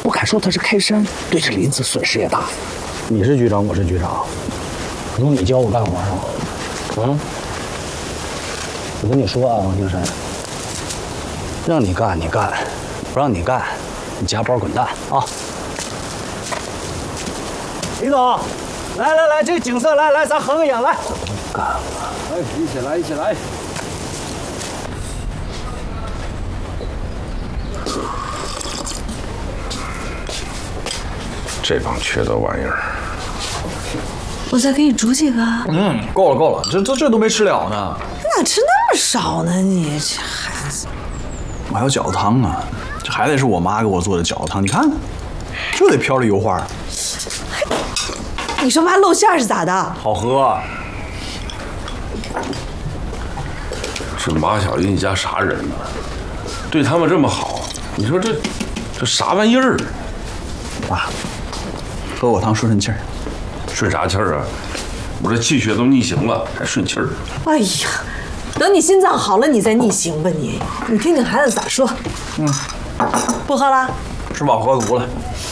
不敢说他是开山，对这林子损失也大。 你是局长，我是局长，用你教我干活是吗？啊？我跟你说啊，王青山，让你干你干，不让你干，你夹包滚蛋啊！李总，来，这个景色，来，咱合个影来。干了， 来，一起来。 这帮缺德玩意儿！ 我再给你煮几个。 够了，这都没吃了呢。 哪吃那么少呢？你这孩子， 我还有饺子汤啊，这还得是我妈给我做的饺子汤，你看，就得飘着油花。 你说妈露馅是咋的？ 好喝。 这马小英家啥人呢？对他们这么好，你说这啥玩意儿？ 爸，喝我汤顺气儿。 顺啥气儿啊？我这气血都逆行了，还顺气儿？ 哎呀，等你心脏好了，你再逆行吧你。你听听孩子咋说。不喝了？ 吃饱喝足了。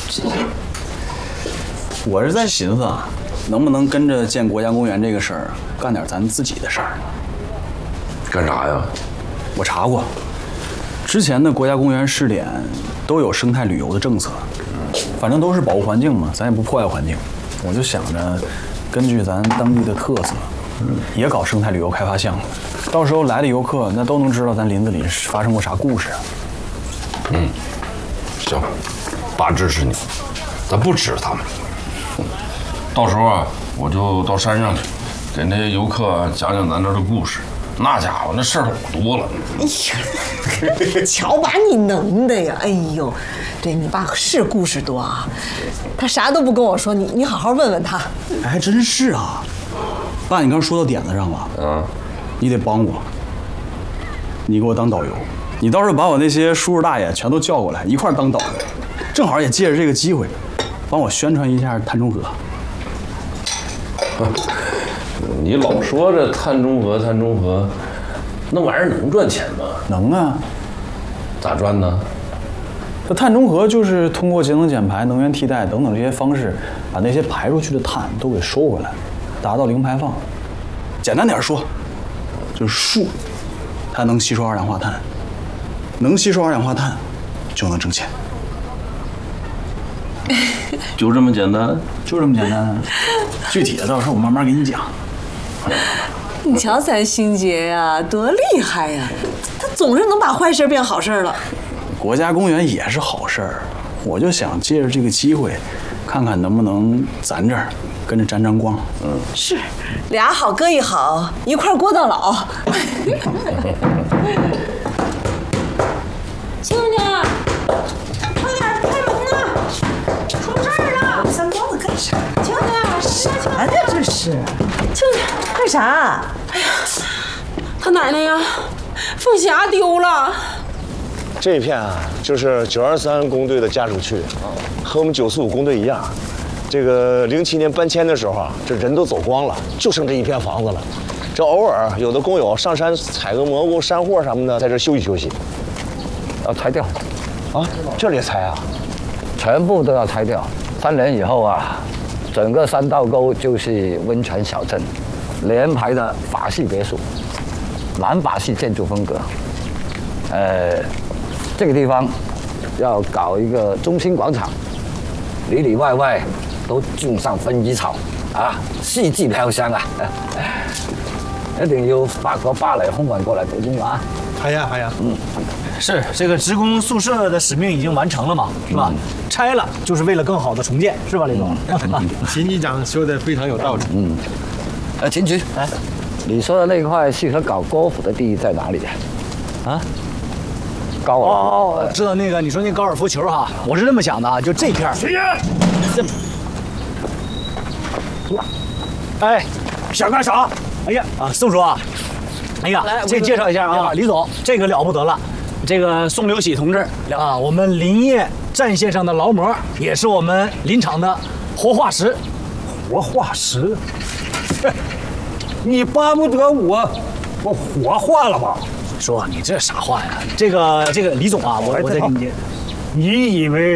我是在寻思啊，能不能跟着建国家公园这个事儿干点咱自己的事儿？ 干啥呀？ 我查过，之前的国家公园试点都有生态旅游的政策，反正都是保护环境嘛，咱也不破坏环境。我就想着，根据咱当地的特色，也搞生态旅游开发项目，到时候来的游客那都能知道咱林子里发生过啥故事啊。 行，爸支持你，咱不指他们。到时候啊，我就到山上去，给那些游客讲讲咱这儿的故事。那家伙那事儿老多了。 哎呀，瞧把你能的呀！哎呦，对你爸是故事多啊，他啥都不跟我说，你好好问问他。 哎，还真是啊，爸，你刚说到点子上了。你得帮我，你给我当导游，你到时候把我那些叔叔大爷全都叫过来一块儿当导游，正好也借着这个机会，帮我宣传一下碳中和。 你老说这碳中和，那玩意儿能赚钱吗？ 能啊， 咋赚呢？ 这碳中和就是通过节能减排、能源替代等等这些方式，把那些排出去的碳都给收回来，达到零排放。简单点说，就是树，它能吸收二氧化碳，能吸收二氧化碳，就能挣钱。 就这么简单？ 就这么简单。具体的到时候我慢慢给你讲。 你瞧咱欣姐呀，多厉害呀！她总是能把坏事变好事了。 国家公园也是好事儿，我就想借着这个机会，看看能不能咱这儿跟着沾沾光。 是，俩好哥一好，一块过到老。 亲家，快点开门呐！出事儿了！ 三光子干啥？ 亲家， 啥呢这是？ 亲家， 干啥？ 哎呀，他奶奶呀，凤霞丢了。 这一片啊，就是923工队的家属区啊，和我们945工队一样。这个07年搬迁的时候啊，这人都走光了，就剩这一片房子了。这偶尔有的工友上山采个蘑菇、山货什么的，在这休息休息。 要拆掉， 啊，这里拆啊？ 全部都要拆掉。3年以后啊，整个三道沟就是温泉小镇，连排的法系别墅，南法系建筑风格。这个地方要搞一个中心广场，里里外外都种上薰衣草啊，四季飘香啊！一定要法國巴黎空運過嚟做工啊！ 係呀，是这个职工宿舍的使命已经完成了嘛，是吧？拆了就是为了更好的重建，是吧，李总？ 秦局长说的非常有道理。 秦局，你说的那块适合搞高尔夫的地在哪里啊？高尔夫知道那个你说那高尔夫球哈，我是这么想的啊，就这片儿。哎，想干啥？哎呀宋叔啊，哎呀，这介绍一下啊，李总，这个了不得了，这个宋留喜同志啊，我们林业战线上的劳模，也是我们林场的活化石。 活化石？你巴不得我活化了吧？ 说你这啥话呀？这个李总啊，我再给你， 你以为